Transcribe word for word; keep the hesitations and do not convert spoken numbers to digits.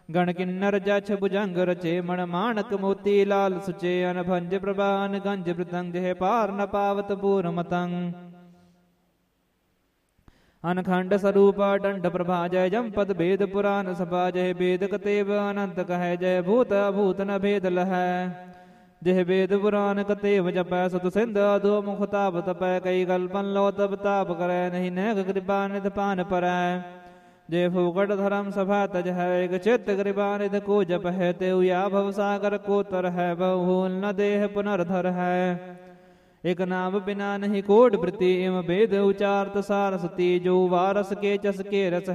ਗਣ ਕਿੰਨਰ ਜਛ ਭੁਜੰਗ ਰਚੇ ਮਣ ਮਾਣਕ ਮੋਤੀ ਲਾਲ ਸੁਚੇ ਅਨਭੰਜ ਪ੍ਰਭਾਨ ਗੰਜ ਬ੍ਰਿਤੰਗ ਜਿਹੇ ਪਾਰ ਨ ਪਾਵਤ ਪੂਰ ਮਤੰਗ ਅਨਖੰਡ ਸਰੂਪਾ ਡੰਡ ਪ੍ਰਭਾ ਜੈ ਜੰਪਦ ਬੇਦ ਪੁਰਾਨ ਸਭਾ ਜੈ ਬੇਦ ਕਤੇਬ ਅਨੰਤ ਕਹੈ ਜੈ ਭੂਤ ਅਭੂਤ ਨ ਭੇਦ ਲਹੈ ਜਿਹ ਬੇਦ ਪੁਰਾਨ ਕਤੇਬ ਜਪੈ ਸਤ ਸਿੰਧ ਅਧੋ ਮੁਖ ਤਾਪ ਤਪੈ ਕਈ ਕਲਪਨ ਲੋ ਤਬ ਤਾਪ ਕਰੈ ਨਹੀਂ ਨੈਕ ਕਿਰਪਾ ਨਿਧ ਪਾਨ ਪਰੈ ਜੇ ਫੂਕਟ ਧਰਮ ਸਭਾ ਤਜ ਹੈ ਇਕ ਚਿਤ ਕਿਰਪਾ ਨਿਧ ਕੋ ਜਪ ਹੈ ਤਿਉ ਯਾ ਭਵ ਸਾਗਰ ਕੋ ਤਰ ਹੈ ਬਹੁ ਨ ਦੇਹ ਪੁਨਰਧਰ ਹੈ ਇਕ ਨਾਮ ਬਿਨਾ ਨਹੀਂ ਕੋਟ ਬ੍ਰਿਤੀ ਇਮ ਬੇਦ ਉਚਾਰਤ ਸਾਰ ਸਤੀ ਜੋ ਵਾਰਸ ਕੇ ਚਸ ਕੇ ਰਸ